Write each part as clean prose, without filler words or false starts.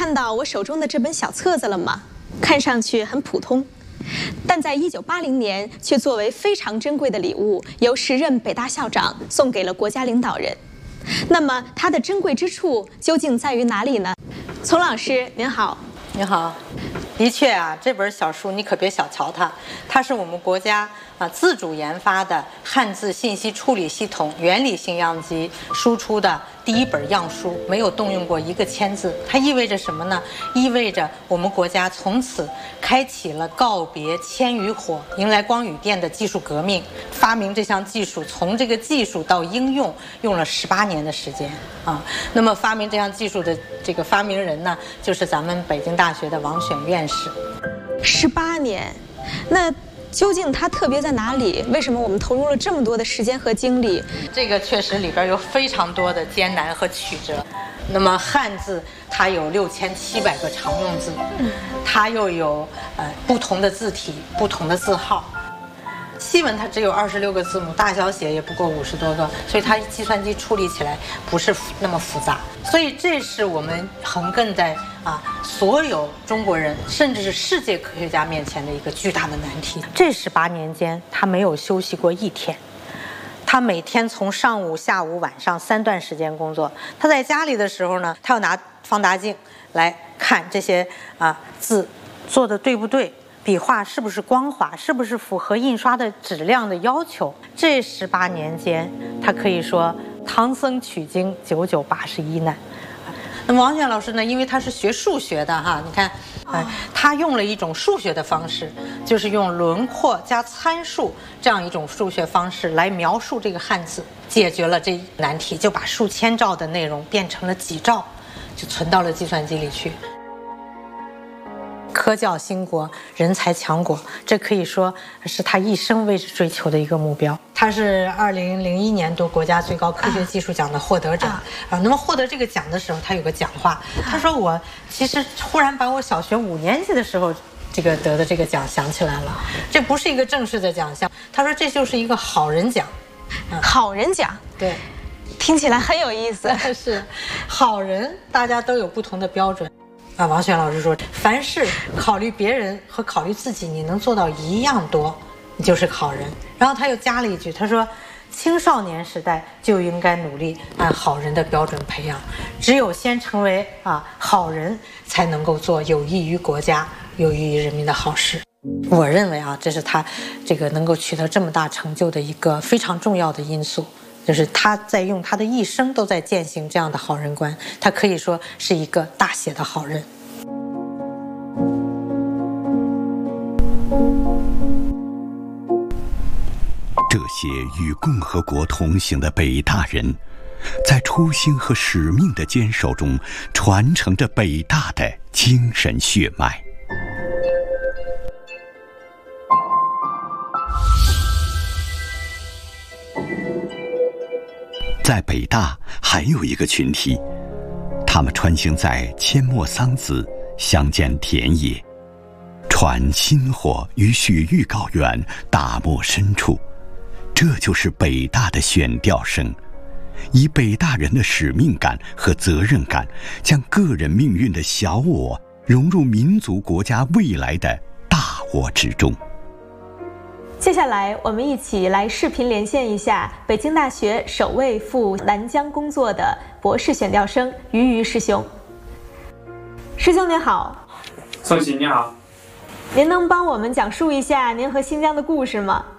看到我手中的这本小册子了吗？看上去很普通，但在1980年却作为非常珍贵的礼物，由时任北大校长送给了国家领导人。那么它的珍贵之处究竟在于哪里呢？丛老师您好。 你好，的确啊，这本小书你可别小瞧它，它是我们国家自主研发的汉字信息处理系统原理性样机输出的第一本样书，没有动用过一个签字。它意味着什么呢？意味着我们国家从此开启了告别铅与火，迎来光与电的技术革命。发明这项技术，从这个技术到应用用了18年的时间啊。那么发明这项技术的这个发明人呢，就是咱们北京大学的王选院士。 18年，那究竟它特别在哪里？为什么我们投入了这么多的时间和精力？ 这个确实里边有非常多的艰难和曲折。那么汉字它有6700个常用字，它又有不同的字体、不同的字号。西文它只有26个字母，大小写也不过50多个，所以它计算机处理起来不是那么复杂。所以这是我们横亘在所有中国人甚至是世界科学家面前的一个巨大的难题。这18年间，他没有休息过一天。他每天从上午、下午、晚上3段时间工作。他在家里的时候呢，他要拿放大镜来看这些字做的对不对，笔画是不是光滑，是不是符合印刷的质量的要求。这18年间，他可以说唐僧取经981难。那么王选老师呢，因为他是学数学的你看，他用了一种数学的方式，就是用轮廓加参数这样一种数学方式来描述这个汉字，解决了这难题，就把数千兆的内容变成了几兆，就存到了计算机里去。科教兴国，人才强国，这可以说是他一生为之追求的一个目标。他是2001年度国家最高科学技术奖的获得者那么获得这个奖的时候，他有个讲话，他说我其实忽然把我小学5年级的时候这个得的这个奖想起来了，这不是一个正式的奖项，他说这就是一个好人奖。 好人奖， 对， 听起来很有意思。 是，好人大家都有不同的标准。王选老师说，凡是考虑别人和考虑自己，你能做到一样多，你就是好人。然后他又加了一句，他说，青少年时代就应该努力按好人的标准培养，只有先成为好人，才能够做有益于国家、有益于人民的好事。我认为这是他这个能够取得这么大成就的一个非常重要的因素。就是他在用他的一生都在践行这样的好人观，他可以说是一个大写的好人。 这些与共和国同行的北大人，在初心和使命的坚守中，传承着北大的精神血脉。在北大还有一个群体，他们穿行在阡陌桑梓，乡间田野，传薪火与许域高原，大漠深处。这就是北大的选调生，以北大人的使命感和责任感，将个人命运的小我融入民族国家未来的大我之中。 接下来我们一起来视频连线一下北京大学首位赴南疆工作的博士选调生于师兄。师兄您好。 宋喜你好。 您能帮我们讲述一下您和新疆的故事吗？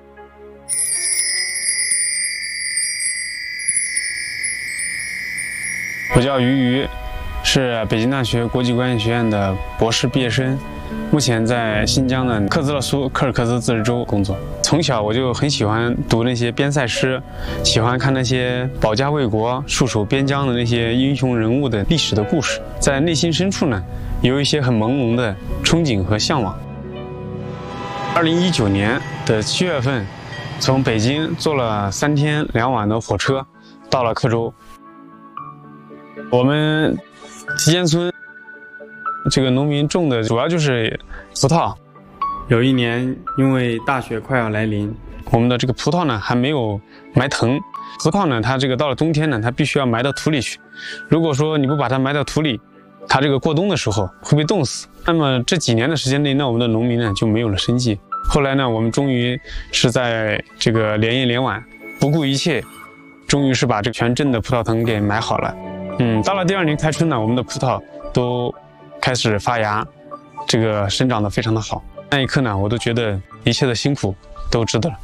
我叫于，是北京大学国际关系学院的博士毕业生，目前在新疆的克孜勒苏柯尔克孜自治州工作。从小我就很喜欢读那些边塞诗，喜欢看那些保家卫国、戍守边疆的那些英雄人物的历史的故事，在内心深处呢，有一些很朦胧的憧憬和向往。2019年的7月份，从北京坐了3天2晚的火车，到了克州。我们吉间村这个农民种的主要就是葡萄。有一年因为大雪快要来临，我们的这个葡萄呢还没有埋藤。葡萄呢它这个到了冬天呢，它必须要埋到土里去。如果说你不把它埋到土里， 它这个过冬的时候会被冻死。那么这几年的时间内呢，我们的农民呢就没有了生计。后来呢，我们终于是在这个连夜连晚，不顾一切，终于是把这全镇的葡萄藤给埋好了。到了第2年开春呢，我们的葡萄都开始发芽，这个生长得非常的好。那一刻呢，我都觉得一切的辛苦都值得了。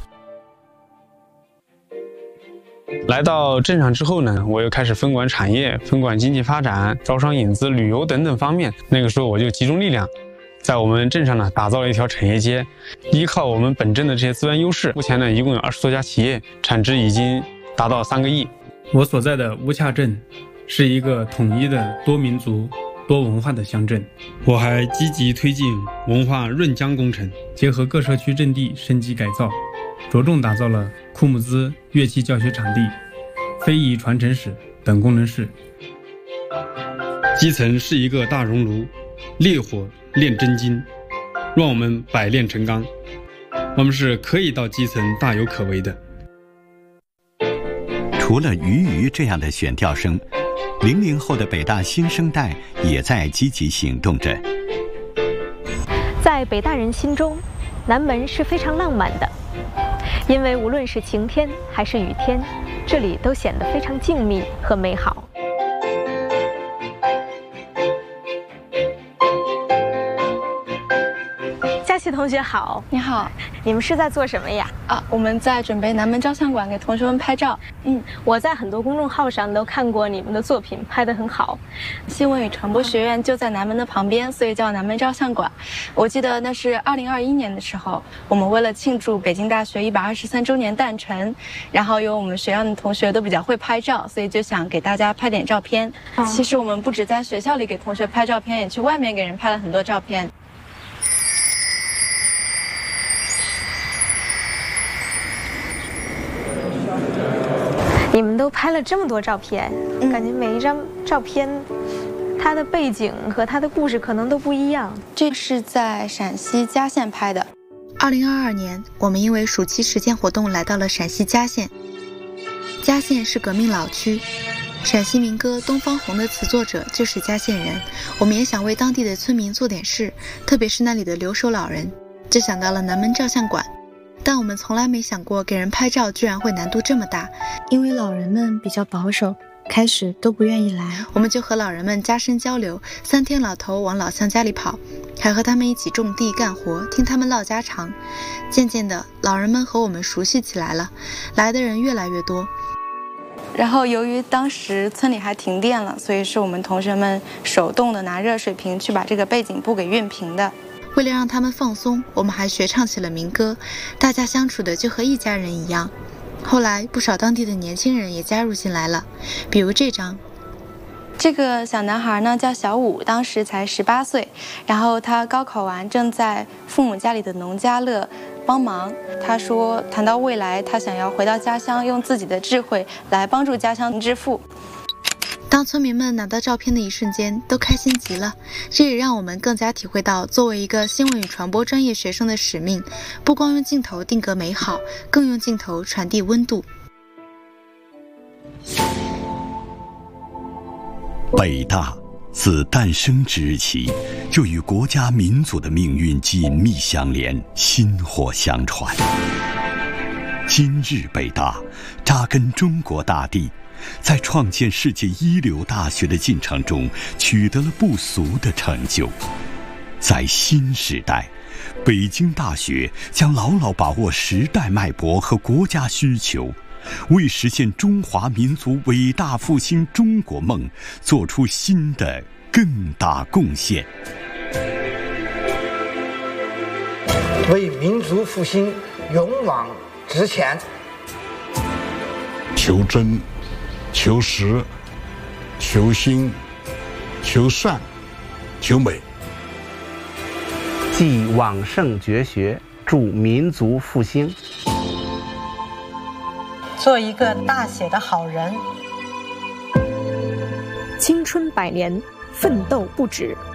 来到镇上之后呢，我又开始分管产业、分管经济发展、招商引资、旅游等等方面。那个时候我就集中力量，在我们镇上呢打造了一条产业街。依靠我们本镇的这些资源优势，目前呢一共有20多家企业，产值已经达到3个亿。 我所在的乌恰镇是一个统一的多民族、多文化的乡镇。我还积极推进文化润江工程，结合各社区阵地升级改造，着重打造了库木兹乐器教学场地、非遗传承室等功能室。基层是一个大熔炉，烈火炼真金，让我们百炼成钢。我们是可以到基层大有可为的。 除了鱼这样的选调生，00后的北大新生代也在积极行动着。 在北大人心中，南门是非常浪漫的，因为无论是晴天还是雨天，这里都显得非常静谧和美好。佳琪同学好。 你好。 你们是在做什么呀？ 我们在准备南门照相馆给同学们拍照。 我在很多公众号上都看过你们的作品，拍得很好。 新闻与传播学院就在南门的旁边，所以叫南门照相馆。我记得那是2021年的时候，我们为了庆祝北京大学123周年诞辰，然后有我们学院的同学都比较会拍照，所以就想给大家拍点照片。其实我们不止在学校里给同学拍照片，也去外面给人拍了很多照片。 你们都拍了这么多照片，感觉每一张照片，它的背景和它的故事可能都不一样。 这是在陕西嘉县拍的。 2022年，我们因为暑期实践活动来到了陕西嘉县。嘉县是革命老区，陕西民歌《东方红》的词作者就是嘉县人。我们也想为当地的村民做点事，特别是那里的留守老人，就想到了南门照相馆。但我们从来没想过给人拍照居然会难度这么大， 因为老人们比较保守，开始都不愿意来。 我们就和老人们加深交流，3天老头往老乡家里跑，还和他们一起种地干活，听他们唠家常。渐渐的，老人们和我们熟悉起来了，来的人越来越多。 然后由于当时村里还停电了，所以是我们同学们手动的拿热水瓶去把这个背景布给熨平的。 为了让他们放松，我们还学唱起了民歌，大家相处的就和一家人一样。后来不少当地的年轻人也加入进来了，比如这张。 这个小男孩呢叫小武，当时才18岁，然后他高考完正在父母家里的农家乐帮忙。他说谈到未来，他想要回到家乡，用自己的智慧来帮助家乡致富。 当村民们拿到照片的一瞬间，都开心极了。这也让我们更加体会到作为一个新闻与传播专业学生的使命，不光用镜头定格美好，更用镜头传递温度。 北大自诞生之日起，就与国家民族的命运紧密相连，薪火相传。今日北大扎根中国大地，在创建世界一流大学的进程中取得了不俗的成就。在新时代，北京大学将牢牢把握时代脉搏和国家需求，为实现中华民族伟大复兴中国梦做出新的更大贡献， 为民族复兴勇往直前。 求真、求实、求新、求善、求美， 继往圣绝学，助民族复兴。 做一个大写的好人。 青春百年，奋斗不止。